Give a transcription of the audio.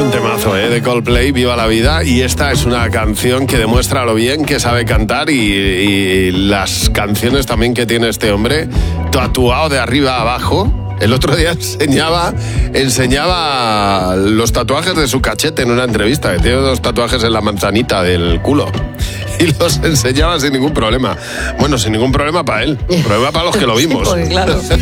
un temazo, de Coldplay, Viva la Vida, y esta es una canción que demuestra lo bien que sabe cantar y las canciones también que tiene este hombre, tatuado de arriba a abajo. El otro día enseñaba los tatuajes de su cachete en una entrevista, que tiene 2 tatuajes en la manzanita del culo. Y los enseñaba sin ningún problema. Bueno, sin ningún problema para él, problema para los que lo vimos. Sí, pues, claro.